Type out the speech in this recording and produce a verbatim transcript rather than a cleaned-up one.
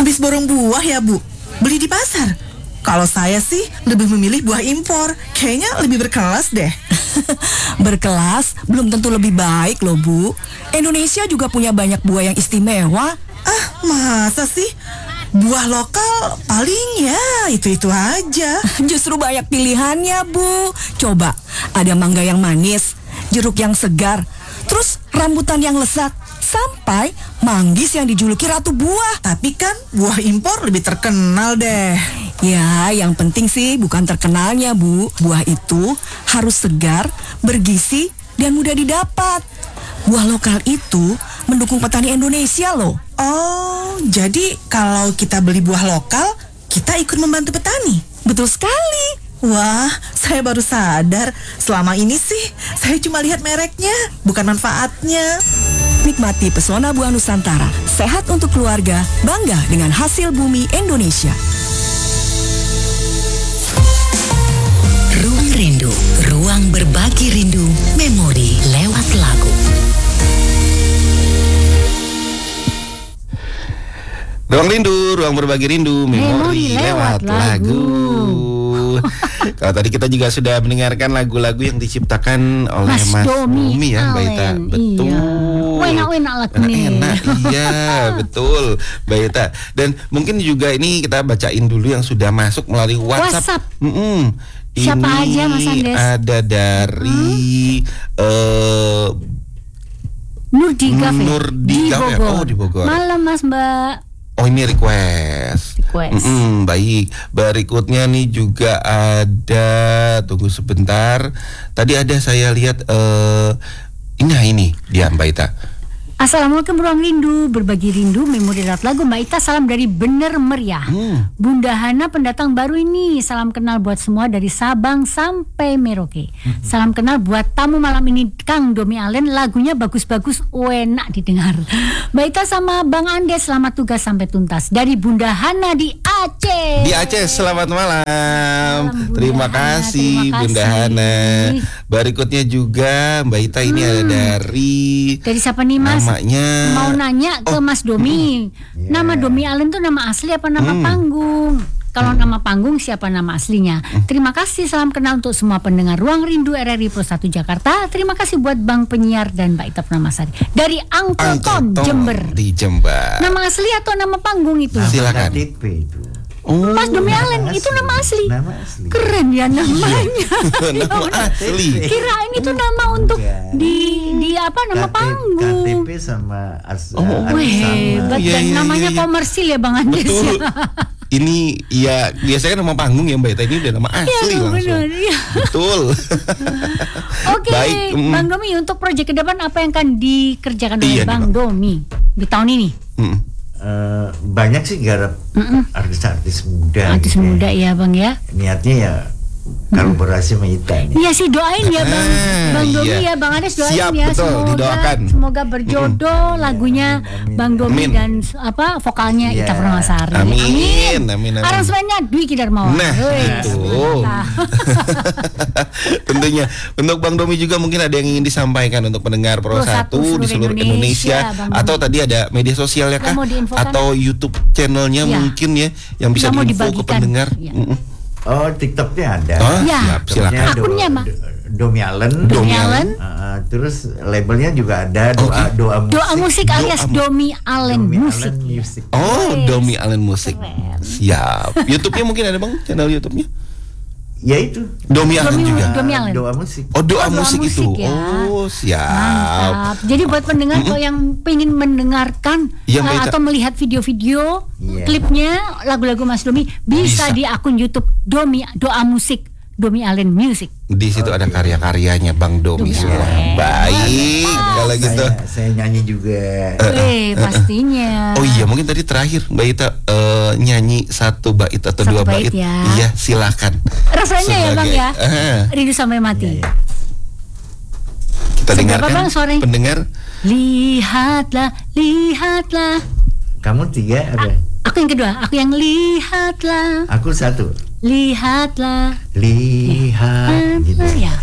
Habis borong buah ya, Bu? Beli di pasar? Kalau saya sih lebih memilih buah impor. Kayaknya lebih berkelas deh. Berkelas belum tentu lebih baik loh, Bu. Indonesia juga punya banyak buah yang istimewa. Ah, masa sih? Buah lokal paling ya itu-itu aja. Justru banyak pilihannya, Bu. Coba, ada mangga yang manis, jeruk yang segar, terus rambutan yang lezat, sampai manggis yang dijuluki ratu buah. Tapi kan buah impor lebih terkenal deh. Ya, yang penting sih bukan terkenalnya, Bu. Buah itu harus segar, bergizi, dan mudah didapat. Buah lokal itu mendukung petani Indonesia loh. Oh, jadi kalau kita beli buah lokal, kita ikut membantu petani? Betul sekali. Wah, saya baru sadar. Selama ini sih, saya cuma lihat mereknya, bukan manfaatnya. Nikmati pesona buah Nusantara. Sehat untuk keluarga, bangga dengan hasil bumi Indonesia. Ruang Rindu, ruang berbagi rindu, memori lewat lagu. Ruang Rindu, ruang berbagi rindu, memori, memori lewat, lewat lagu. lagu. Kalau tadi kita juga sudah mendengarkan lagu-lagu yang diciptakan oleh Mas, Mas Domi, Domi ya, Mbak Ita. Betul. Iya. Enak-enak lagu nih. Enak, iya, betul, Mbak Ita. Dan mungkin juga ini kita bacain dulu yang sudah masuk melalui WhatsApp. WhatsApp. Mm-mm. Siapa ini aja, Mas Andes? Ada dari hmm? uh, Nurdi Cafe Nurdi di Cafe. Bogor. Oh, di Bogor. Malam Mas Mbak. Oh, ini request. Request. Mm-mm, baik. Berikutnya nih juga ada, tunggu sebentar. Tadi ada saya lihat uh, ini ini dia Mbak Ita. Assalamualaikum ruang rindu, berbagi rindu, memori lewat lagu. Mbak Ita, salam dari Bener Meriah. hmm. Bunda Hana pendatang baru ini. Salam kenal buat semua dari Sabang sampai Merauke. hmm. Salam kenal buat tamu malam ini Kang Domi Allen. Lagunya bagus-bagus, enak didengar. Mbak Ita sama Bang Andes, selamat tugas sampai tuntas. Dari Bunda Hana di Aceh. Di Aceh, selamat malam. Salam, terima, Hana, kasih, terima Bunda kasih. Hana. Berikutnya juga Mbak Ita ini hmm. ada dari Dari siapa nih Mas? Namanya mau nanya ke oh. Mas Domi. yeah. Nama Domi Allen tuh nama asli apa nama hmm. panggung? Kalau hmm. nama panggung siapa nama aslinya? hmm. Terima kasih, salam kenal untuk semua pendengar Ruang Rindu R R I Pro satu Jakarta. Terima kasih buat Bang Penyiar dan Mbak Ita Purnamasari dari Angkoton, Jember. Di Jember. Nama asli atau nama panggung itu? Nah, silakan. K T P itu. Oh, Mas Domi Allen itu nama asli. Nama asli. Keren ya namanya. Nama asli. Kirain itu nama untuk di di apa nama K T P, panggung. K T P sama as, Oh, as hebat. Iya, Dan iya, namanya iya, iya. komersil ya Bang Andes. Betul. Ya. Ini ya biasanya nama panggung ya Mbak Ita, ini udah nama asli ya, langsung. Benar, ya. Betul. Oke, Baik, mm. Bang Domi, untuk proyek ke depan apa yang akan dikerjakan oleh Iya, Bang nih, Domi di tahun ini? Mm. uh, banyak sih garap Mm-mm. artis-artis muda. Artis gitu muda ya Bang ya. Niatnya ya kolaborasi sama Ita nih. Iya sih, doain ya Bang Ah, Bang Domi iya. ya, Bang Ades doain Siap, ya. betul, Semoga didoakan. semoga berjodoh lagunya amin, amin. Bang Domi Amin. dan apa vokalnya Iya. Ita Purnamasari. Amin, amin, amin. Aransemennya Dwi Kidarmawan. Nah, Wes, itu. mantap. Tentunya untuk Bang Domi juga mungkin ada yang ingin disampaikan untuk pendengar Pro Pro satu satu di seluruh Indonesia, Indonesia, Bang Domi. atau tadi ada media sosialnya kah Yang mau diinfokan? atau YouTube channelnya Ya. mungkin ya yang bisa Yang mau diinfo ke dibagikan. pendengar. Ya. Mm-mm. Oh, TikToknya ada. Oh, Ya. siap, silakan. Do- Akunnya, Mak? Do- Domi Allen. Domi Allen. Uh, terus labelnya juga ada doa Oke. doa musik. Doa musik alias Doa- Domi Allen Domi Musik. Allen Music. Oh, Yes. Domi Allen Musik. Keren. Siap. YouTube-nya mungkin ada Bang, channel YouTube-nya. Ya itu. Domi Allen Domi- juga. Domi Allen. Doa musik. Oh, doa Oh, doa musik, musik itu. ya. Oh, siap. Mantap. Jadi buat pendengar kalau yang pengen mendengarkan Iya, Mbak uh, Ita. atau melihat video-video Iya. klipnya lagu-lagu Mas Domi bisa, Bisa. di akun YouTube Domi Doa Musik Domi Allen Music. Di situ ada karya-karyanya Bang Domi Domi semua. Allen. Baik, kalau gitu. Saya, saya nyanyi juga. Eh, pastinya. Oh iya, mungkin tadi terakhir Mbak Ita eh, nyanyi satu bait atau Satu dua bait bait. ya. Iya, silakan. Rasanya ya Bang ya. Eh, Rindu sampai mati. Iya, iya. kita Seberapa, dengarkan Bang, suaranya? pendengar. Lihatlah, lihatlah. Kamu tiga ada? Aku yang kedua, aku yang lihatlah, Aku satu. lihatlah. Lihat gitu. Ya.